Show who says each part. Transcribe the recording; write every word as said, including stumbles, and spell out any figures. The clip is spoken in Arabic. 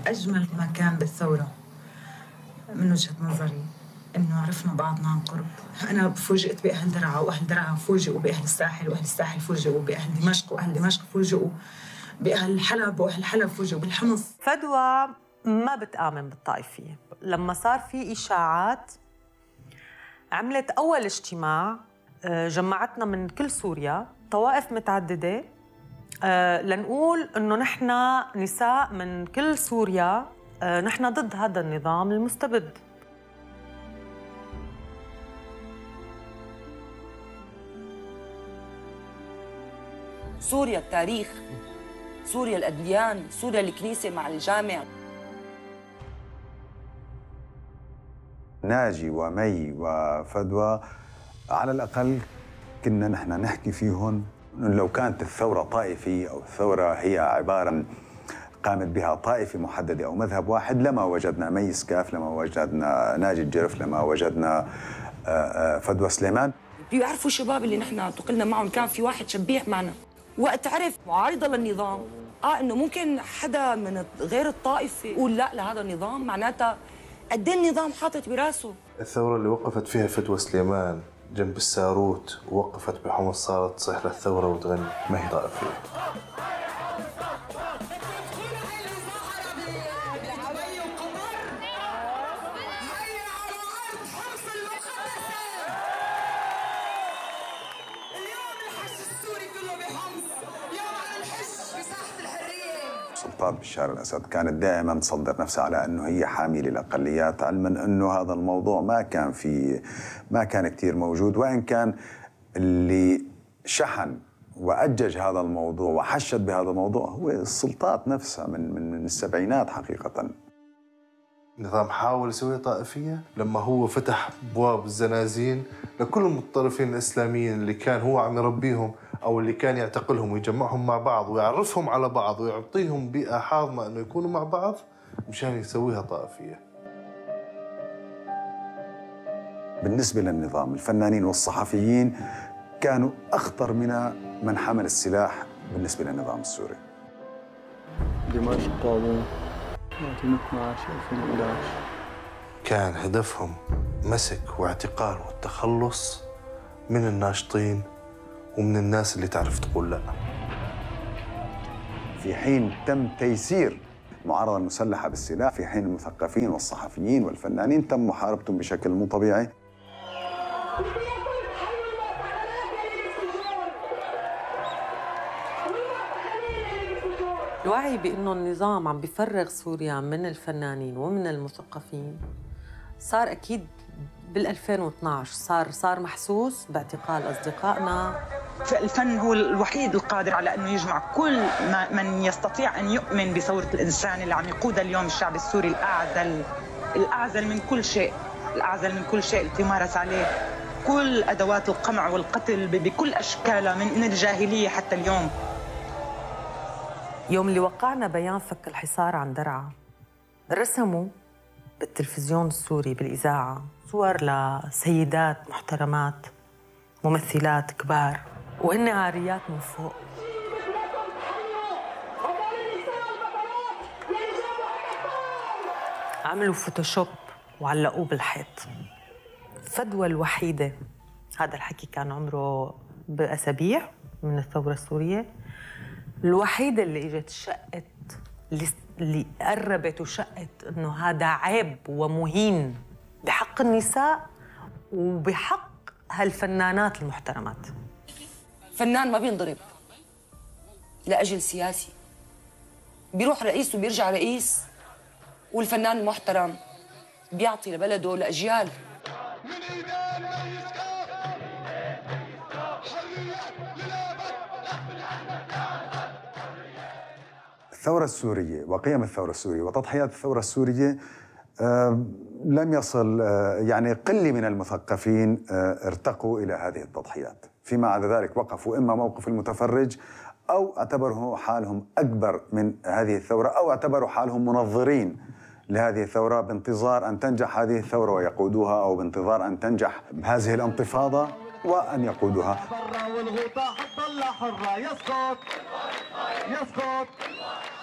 Speaker 1: أجمل ما كان بالثورة من وجهة نظري إنه عرفنا بعضنا عن قرب. أنا فوجئت بأهل درعا، وأهل درعا فوجئوا بأهل الساحل، وأهل الساحل فوجئوا بأهل دمشق، وأهل دمشق فوجئوا بأهل حلب، وأهل حلب فوجئوا بالحمص.
Speaker 2: فدوى ما بتآمن بالطائفية. لما صار في إشاعات عملت أول اجتماع جمعتنا من كل سوريا طوائف متعددة لنقول إنه نحن نساء من كل سوريا نحن ضد هذا النظام المستبد.
Speaker 3: سوريا التاريخ، سوريا الأديان، سوريا الكنيسة مع الجامع.
Speaker 4: ناجي ومي وفدوى على الأقل كنا نحن نحكي فيهم لو كانت الثورة طائفية أو الثورة هي عبارة قامت بها طائفة محددة أو مذهب واحد لما وجدنا مي سكاف، لما وجدنا ناجي الجرف، لما وجدنا فدوى سليمان.
Speaker 3: بيعرفوا الشباب اللي نحن اعتقلنا معهم كان في واحد شبيح معنا، وقت عرف معارضة للنظام اه انه ممكن حدا من غير الطائفة يقول لا لهذا النظام، معناتها قد ايه النظام حاطط براسه.
Speaker 5: الثورة اللي وقفت فيها فدوى سليمان جنب الساروت ووقفت بحمص صارت تصيح للثورة وتغني، ما هي طائفية.
Speaker 4: سلطان بشار الأسد كانت دائما تصدر نفسها على أنه هي حامية للأقليات، علما أنه هذا الموضوع ما كان في ما كان كثير موجود، وإن كان اللي شحن وأجج هذا الموضوع وحشد بهذا الموضوع هو السلطات نفسها من من, من السبعينات حقيقة.
Speaker 5: النظام حاول يسوي طائفية لما هو فتح أبواب الزنازين لكل المتطرفين الإسلاميين اللي كان هو عم يربيهم أو اللي كان يعتقلهم ويجمعهم مع بعض ويعرفهم على بعض ويعطيهم بيئة حاضنة إنه يكونوا مع بعض مشان يسويها طائفية.
Speaker 4: بالنسبة للنظام الفنانين والصحفيين كانوا أخطر من من حمل السلاح بالنسبة للنظام السوري.
Speaker 6: دمشق قاوم ألفين واثني عشر ألفين وإحدى عشر
Speaker 5: كان هدفهم مسك واعتقال والتخلص من الناشطين ومن الناس اللي تعرف تقول لا.
Speaker 4: في حين تم تيسير المعارضة المسلحة بالسلاح، في حين المثقفين والصحفيين والفنانين تم محاربتهم بشكل مو طبيعي.
Speaker 2: الوعي بأنه النظام عم بيفرغ سوريا من الفنانين ومن المثقفين صار أكيد بال ألفين واثنعش، صار صار محسوس باعتقال أصدقائنا.
Speaker 1: الفن هو الوحيد القادر على أنه يجمع كل من يستطيع أن يؤمن بثورة الإنسان اللي عم يقودها اليوم الشعب السوري الأعزل، الأعزل من كل شيء، الأعزل من كل شيء اللي تمارس عليه كل أدوات القمع والقتل بكل أشكالها من الجاهلية حتى اليوم.
Speaker 2: يوم اللي وقعنا بيان فك الحصار عن درعا رسموا بالتلفزيون السوري بالإذاعة صور لسيدات محترمات ممثلات كبار وهن عاريات من فوق. عملوا فوتوشوب وعلقوه بالحيط. فدوى الوحيدة، هذا الحكي كان عمره بأسابيع من الثورة السورية، الوحيدة اللي اجت شقت اللي, اللي قربت وشقت انه هذا عيب ومهين بحق النساء وبحق هالفنانات المحترمات.
Speaker 3: فنان ما بينضرب لأجل سياسي، بيروح رئيس وبيرجع رئيس، والفنان المحترم بيعطي لبلده لأجيال.
Speaker 4: الثورة السورية وقيم الثورة السورية وتضحيات الثورة السورية لم يصل، يعني قلة من المثقفين ارتقوا إلى هذه التضحيات، فيما عدا ذلك وقفوا إما موقف المتفرج أو اعتبروا حالهم أكبر من هذه الثورة أو اعتبروا حالهم منظرين لهذه الثورة بانتظار أن تنجح هذه الثورة ويقودوها، أو بانتظار أن تنجح هذه الانتفاضة وأن يقودوها.
Speaker 7: والغوطة حتطلع حرة يسقط يسقط